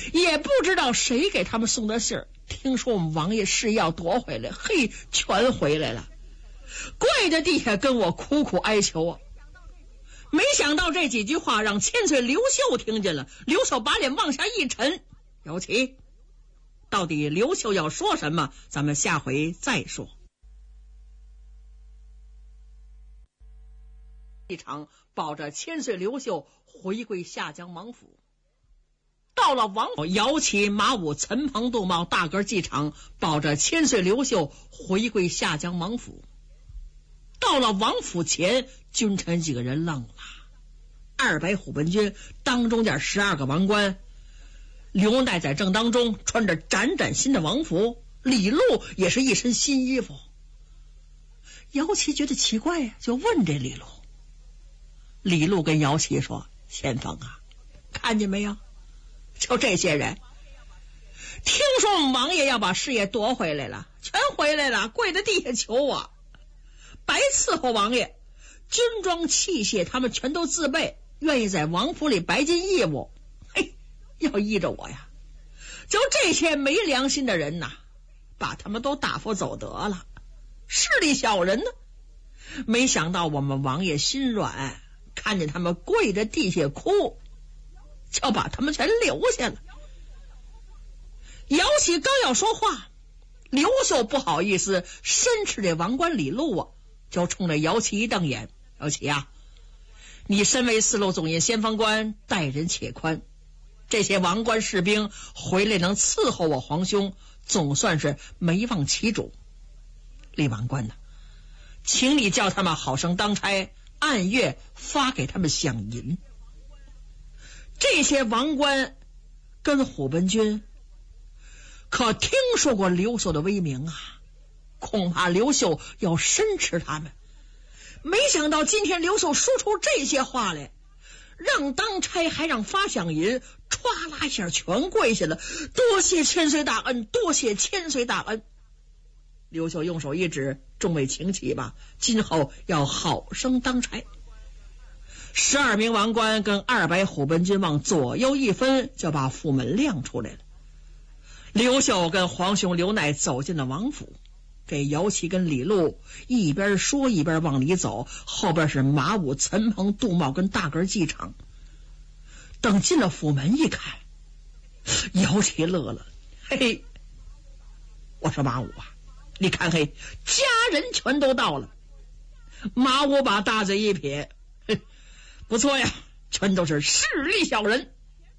也不知道谁给他们送的信儿，听说我们王爷是要夺回来，嘿，全回来了，跪在地下跟我苦苦哀求啊。没想到这几句话让千岁刘秀听见了，刘秀把脸往下一沉，姚琪，到底刘秀要说什么，咱们下回再说。一场抱着千岁刘秀回归下江王府，到了王府，姚琪、马武、陈鹏、杜茂大个进场，抱着千岁刘秀回归下江王府。到了王府前，君臣几个人愣了。200虎贲军当中间12个王官，刘奈在正当中，穿着崭崭新的王服，李禄也是一身新衣服。姚琪觉得奇怪呀，就问这李禄。李禄跟姚琪说：“先锋啊，看见没有？就这些人，听说我们王爷要把事业夺回来了，全回来了，跪在地下求我，白伺候王爷，军装器械他们全都自备，愿意在王府里白尽义务。嘿，要依着我呀！就这些没良心的人呐，把他们都打发走得了。势利小人呢，没想到我们王爷心软，看见他们跪着地下哭，就把他们全留下了。”姚琪刚要说话，刘秀不好意思申斥这王官李禄啊，就冲着姚琪一瞪眼：“姚琪啊，你身为4路总印先锋官，待人且宽，这些王官士兵回来能伺候我皇兄，总算是没忘其主。李王官呢，请你叫他们好生当差，按月发给他们饷银。”这些王官跟虎贲军可听说过刘秀的威名啊，恐怕刘秀要申斥他们。没想到今天刘秀说出这些话来，让当差还让发饷银，歘啦一下全跪下了，多谢千岁大恩，多谢千岁大恩。刘秀用手一指：“众位请起吧，今后要好生当差。”12名王官跟200虎贲军往左右一分，就把府门亮出来了。刘秀跟皇兄刘奈走进了王府，这姚琪跟李禄一边说一边往里走，后边是马武、陈鹏、杜茂跟大个进场。等进了府门一看，姚琪乐了：“嘿，我说马武啊，你看嘿，家人全都到了。”马武把大嘴一撇：“不错呀，全都是势利小人。”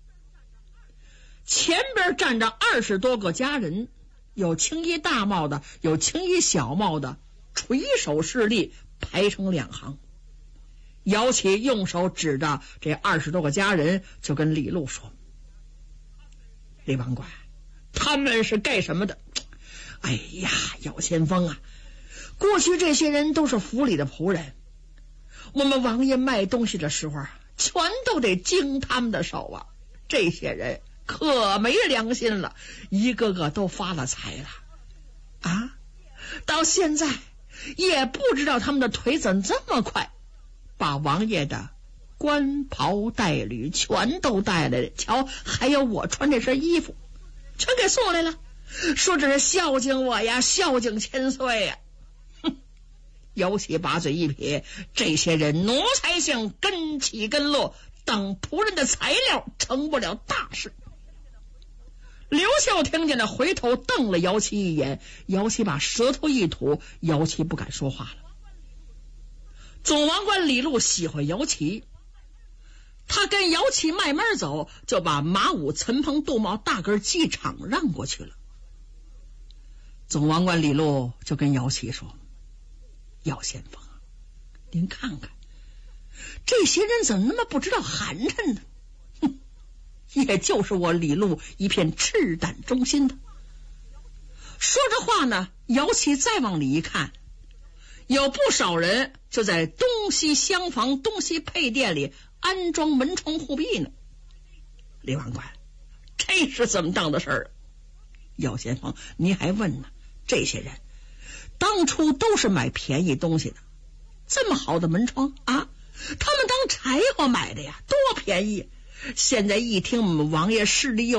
前边站着20多个家人，有青衣大帽的，有青衣小帽的，垂手侍立，排成2行。姚琪用手指着这20多个家人，就跟李禄说：“李王官，他们是干什么的？哎呀，姚先锋啊，过去这些人都是府里的仆人，我们王爷卖东西的时候全都得经他们的手啊，这些人可没良心了，一个个都发了财了啊！到现在也不知道他们的腿怎么这么快，把王爷的官袍带履全都带来了，瞧，还有我穿这身衣服全给送来了，说这是孝敬我呀，孝敬千岁呀。”哼！姚琪把嘴一撇：“这些人奴才相，跟起跟落，当仆人的材料，成不了大事。”刘秀听见了，回头瞪了姚琪一眼，姚琪把舌头一吐，姚琪不敢说话了。总王官李禄喜欢姚琪，他跟姚琪慢慢走，就把马武、陈鹏、杜茂大个机场让过去了。总王官李禄就跟姚琪说：“姚先锋，您看看这些人怎么那么不知道寒碜呢？哼，也就是我李禄一片赤胆忠心的。”说着话呢，姚琪再往里一看，有不少人就在东西厢房、东西配殿里安装门窗护壁呢。李王官，这是怎么当的事儿？姚先锋，您还问呢？这些人当初都是买便宜东西的，这么好的门窗啊，他们当柴火买的呀，多便宜！现在一听我们王爷势力又